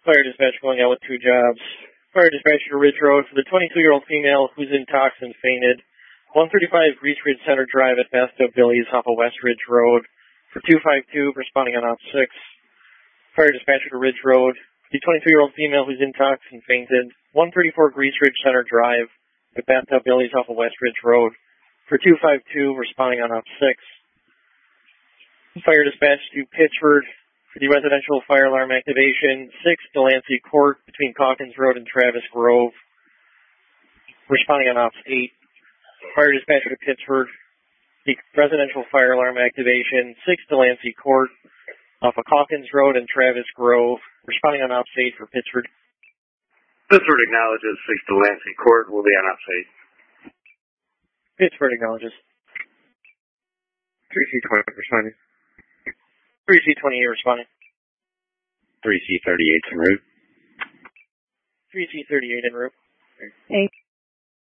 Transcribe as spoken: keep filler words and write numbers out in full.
Fire dispatch going out with two jobs. Fire dispatch to Ridge Road for the twenty-two-year-old female who's intoxicated and fainted. one thirty-five Grease Ridge Center Drive at Bathtub Billy's off of West Ridge Road for two five two, responding on op six. Fire dispatcher to Ridge Road. The twenty-two-year-old female who's intoxicated and fainted. one thirty-four Grease Ridge Center Drive at Bathtub Billy's off of West Ridge Road for two five two, responding on op six. Fire dispatch to Pittsford for the residential fire alarm activation. six Delancey Court between Calkins Road and Travis Grove, responding on ops eight. Fire dispatch to Pittsford, the residential fire alarm activation. six Delancey Court off of Calkins Road and Travis Grove, responding on ops eight for Pittsford. Pittsford acknowledges six Delancey Court will be on ops eight. Pittsford acknowledges. three C twenty responding. three C twenty-eight responding. three C thirty-eight en route. three C thirty-eight en route. Eight.